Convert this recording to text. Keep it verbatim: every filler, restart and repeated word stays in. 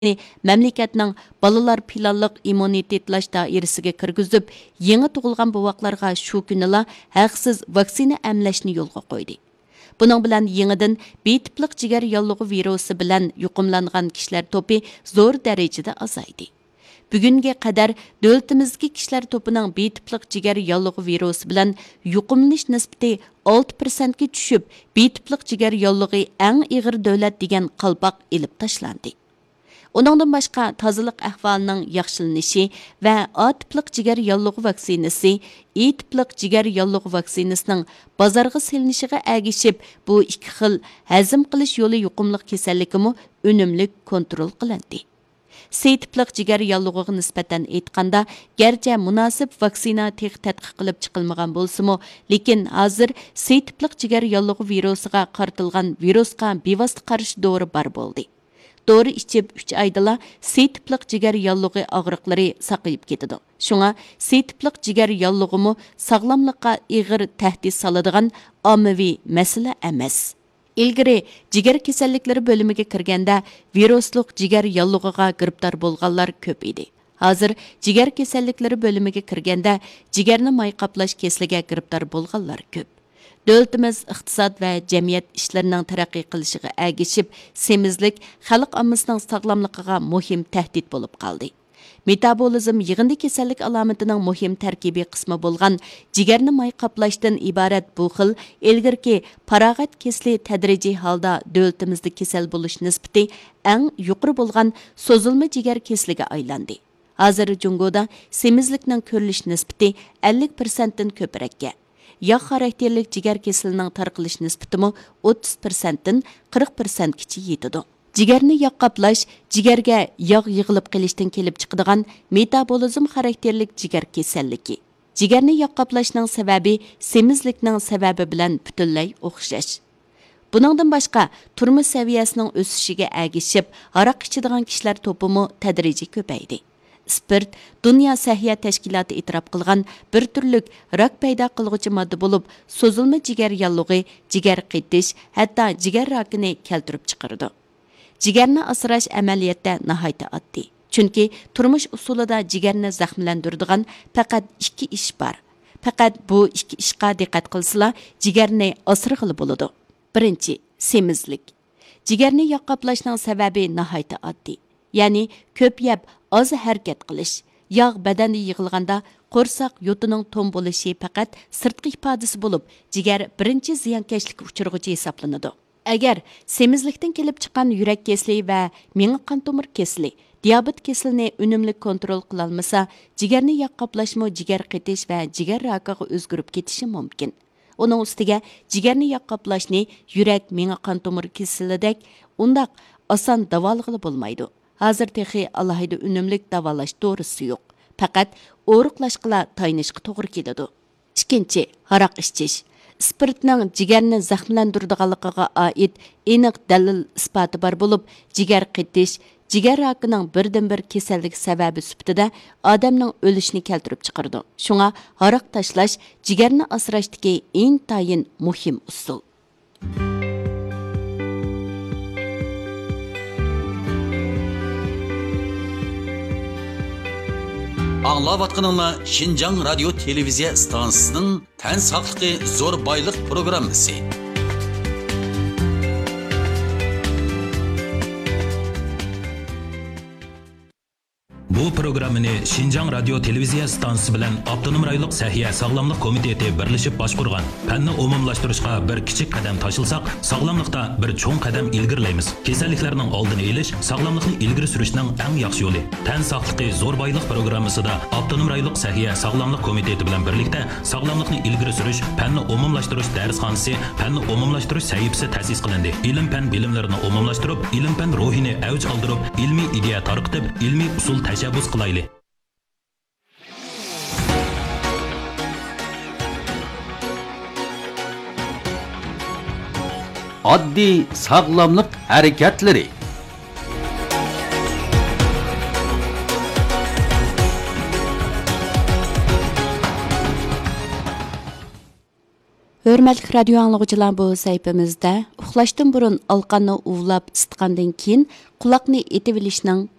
mamlakatning bolalar planliq immunitetlash doirasiga kirgizib, yangi tug'ilgan bovoqlarga shu kunila haqsiz vaksina emlashni yo'lga qo'ydi. Buning bilan yangidan betipliq jigar yollig'i virusi bilan yuqumlangan kishilar to'pi zo'r darajada azaydi. Bugunga qadar davlatimizdagi kishilar to'pining betipliq jigar yollig'i virusi bilan yuqumlanish nisbati olti persent ga tushib, betipliq jigar yollig'i eng ig'ir davlat degan qalpoq ilib tashlandi. Onundan başqa tozalik ahvolining yaxshilanishi va A tipliq jigar yollig'i vaksinasi, E tipliq jigar yollig'i vaksinasining bozorga selinishiga ergishib, bu ikki xil hazm qilish yo'li yuqumli kasallikimi unumli kontrol qilindi. C tipliq jigar yollig'iga nisbatan aytganda, garchi munosib vaksina tex tadqiq qilib chiqilmagan bo'lsa-mu, lekin hozir C tipliq jigar yollig'i virusiga qartilgan virusga bevosita qarshi dori bor bo'ldi. Dori ichib uch oydala C tipliq jigar yollig'i og'riqlari saqayib ketadi. Shunga C tipliq jigar yollig'imi sog'lomlikqa ig'ir tahdid soladigan ommaviy masala emas. Ilgari jigar kasalliklari bo'limiga kirganda virusliq jigar yollig'iga giribdor bo'lganlar ko'p edi. Hozir jigar kasalliklari bo'limiga kirganda jigarni may qaplash kesliga giribdor bo'lganlar ko'p. Davlatimiz iqtisod va jamiyat ishlarining taraqqiy qilishiga ergishib, semizlik xalq ommasining sog'lomligiga muhim tahdid bo'lib qoldi. Metabolizm yig'indi kasallik alomatining muhim tarkibiy qismi bo'lgan jigarni may qaplashdan iborat bu xil ilgirki farog'at kesli tadrijiy holda davlatimizda kasal bo'lish nisbati eng yuqori bo'lgan so'zilma jigar kesliga aylandi. Hozir Jungoda semizlikning ko'rilish nisbati ellik persent dan ko'prakka, yog' xarakterlik jigar kesilining tarqalish nisbatimi o'ttiz persent dan qirq persent gacha yetadi. Jigarni yog' qaplash jigarga yog' yig'ilib qilishdan kelib chiqadigan metabolizm xarakterlik jigar kasalligi. Jigarni yog' qaplashning sababi semizlikning sababi bilan butunlay o'xshash. Buningdan boshqa turmush saviyasining o'sishiga ergishib, aroq ichadigan kishilar to'pimi tadrijiy ko'paydi. Spirt Dünya Səhiyyə Təşkilatı e'tirof qilgan bir turlik rak paydo qilguvchi modda bo'lib, so'zilma jigar yollig'i, jigar qetish, hatto jigar rakini keltirib chiqaradi. Jigarni asrash amaliyotda nihoyatda oddiy. Chunki turmush usulida jigarni zaxmlantiradigan faqat ikki ish bor. Faqat bu ikki ishga diqqat qilsalar, jigarni asrag'ili bo'ladi. Birinchi, semizlik. Jigarni yog' qaplashning sababi nihoyatda oddiy. Ya'ni ko'p yeb, oz harakat qilish. Yog' badanda yig'ilganda qo'rsoq yo'tining to'n bo'lishi faqat sirtqi ifodasi bo'lib, jigar birinchi ziyonkashlikka uchirg'uchi hisoblanadi. Agar semizlikdan kelib chiqqan yurak kesli va miya qon tomir kesli, diabet keslini unumli kontrol qila olmasa, jigarni yog' qaplashmi jigar qetish va jigar rakiga o'zgarib ketishi mumkin. Uning ustiga jigarni yog' qaplashni yurak, miya qon tomir kesilidek undaq oson davolag'ili bo'lmaydi. Hozir texi alohida unumlik davolash to'g'risi yo'q. Faqat o'riqlashqila taynishga to'g'ri keladi. Ikkinchi, aroq ichish. Spirtning jigarni zaxmlantiradiganligiga oid aniq dalil isboti bor bo'lib, jigar qetish, jigar rakining birdan-bir kasallik sababi sifatida odamning o'lishini keltirib chiqardi. Shunga aroq tashlash jigarni asrashdagi intayin muhim usul. Аңлаватқаныңла Шинжаң радио телевизия станциясының тән сақлықы зор байлық программасы. Bu programmani Шинжаң радио телевизия станциясы bilan Avtonom rayonlik Səhiyyə Sağlamlıq Komiteti birləşib başqurğan. Fənni umumlaşdırışqa bir kichik qadam taşılsaq, sağlamlıqda bir cho'ng qadam ilgirlaymiz. Kasalliklarning oldini olish, sağlamlıqni ilgiri surishning eng yaxshi yo'li. Tən saqlıqı zor bayliq programmasida Avtonom rayonlik Səhiyyə Sağlamlıq Komiteti bilan birlikdə sağlamlıqni ilgiri surish, fənni umumlaşdırış dərsxanası, fənni umumlaşdırış sahifasi ta'sis qilindi. Ilm fan bilimlarini umumlashtirib, ilm fan ruhini avj oldirib, ilmiy ideya tarqitib, ilmiy usul tashabbus qilayli. Oddiy sog'lomlik harakatlari. Hörmətli radio anlıqçılar, bu səhifəmizdə uxlashdan burun alqanni uvlab isitqandan keyin quloqni etib olishning